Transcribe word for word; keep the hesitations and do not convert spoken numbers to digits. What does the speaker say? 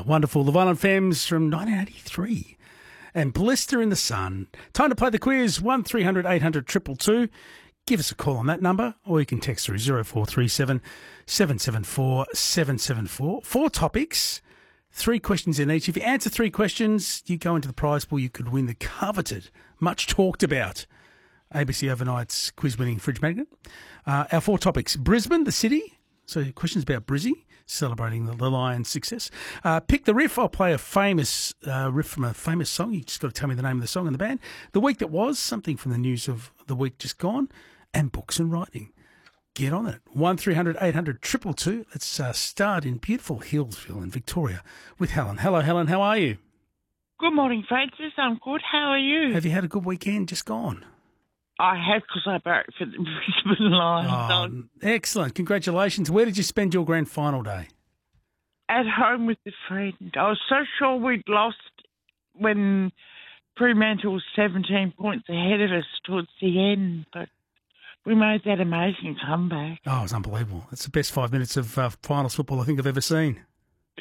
wonderful. The Violent Femmes from nineteen eighty-three. And Blister in the Sun. Time to play the quiz. one three hundred eight hundred two two two. Give us a call on that number, or you can text through zero four three seven seven seven four seven seven four. Four topics, three questions in each. If you answer three questions, you go into the prize pool. You could win the coveted, much talked about A B C Overnight's quiz-winning fridge magnet. Uh, our four topics: Brisbane, the city. So questions about Brizzy, celebrating the, the Lions' success. Uh, pick the riff. I'll play a famous uh, riff from a famous song. You just got to tell me the name of the song and the band. The week that was, something from the news of the week just gone, and books and writing. Get on it. one three hundred eight hundred two two two. Let's uh, start in beautiful Hillsville in Victoria with Helen. Hello, Helen. How are you? Good morning, Francis. I'm good. How are you? Have you had a good weekend just gone? I have, because I barracked for the Brisbane Lions. Oh, excellent. Congratulations. Where did you spend your grand final day? At home with a friend. I was so sure we'd lost when Fremantle was seventeen points ahead of us towards the end, but we made that amazing comeback. Oh, it was unbelievable. It's the best five minutes of uh, finals football I think I've ever seen.